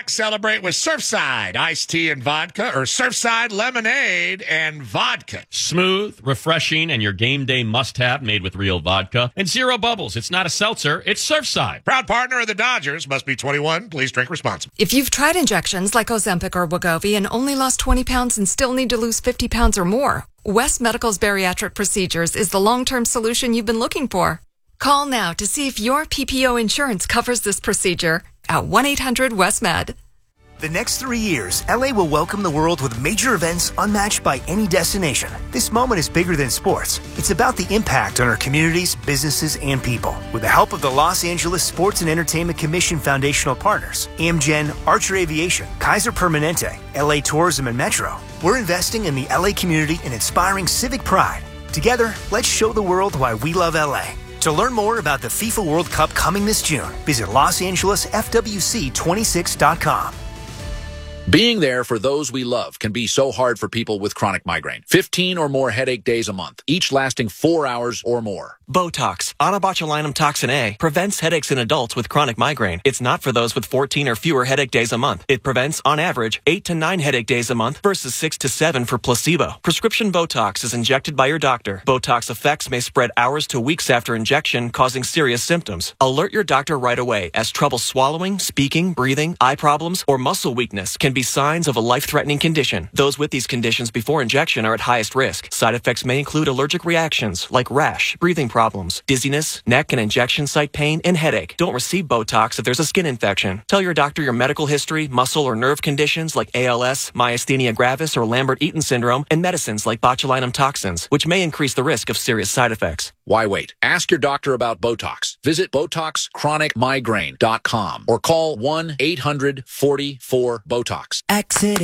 back. Celebrate with Surfside iced tea and vodka, or Surfside lemonade and vodka. Smooth, refreshing, and your game day must-have made with real vodka. And zero bubbles. It's not a seltzer. It's Surfside. Proud partner of the Dodgers. Must be 21. Please drink responsibly. If you've tried injections like Ozempic or Wegovy and only lost 20 pounds and still need to lose 50 pounds or more, West Medical's Bariatric Procedures is the long-term solution you've been looking for. Call now to see if your PPO insurance covers this procedure at 1-800-WEST-MED. The next 3 years, LA will welcome the world with major events unmatched by any destination. This moment is bigger than sports. It's about the impact on our communities, businesses, and people. With the help of the Los Angeles Sports and Entertainment Commission foundational partners, Amgen, Archer Aviation, Kaiser Permanente, LA Tourism, and Metro, we're investing in the LA community and inspiring civic pride. Together, let's show the world why we love LA. To learn more about the FIFA World Cup coming this June, visit LosAngelesFWC26.com. Being there for those we love can be so hard for people with chronic migraine. 15 or more headache days a month, each lasting 4 hours or more. Botox, onabotulinum toxin A, prevents headaches in adults with chronic migraine. It's not for those with 14 or fewer headache days a month. It prevents, on average, 8 to 9 headache days a month versus 6 to 7 for placebo. Prescription Botox is injected by your doctor. Botox effects may spread hours to weeks after injection, causing serious symptoms. Alert your doctor right away, as trouble swallowing, speaking, breathing, eye problems, or muscle weakness can be signs of a life-threatening condition. Those with these conditions before injection are at highest risk. Side effects may include allergic reactions like rash, breathing problems, dizziness, neck and injection site pain, and headache. Don't receive Botox if there's a skin infection. Tell your doctor your medical history, muscle or nerve conditions like ALS, myasthenia gravis, or Lambert-Eaton syndrome, and medicines like botulinum toxins, which may increase the risk of serious side effects. Why wait? Ask your doctor about Botox. Visit BotoxChronicMigraine.com or call 1-800-44-BOTOX. Exit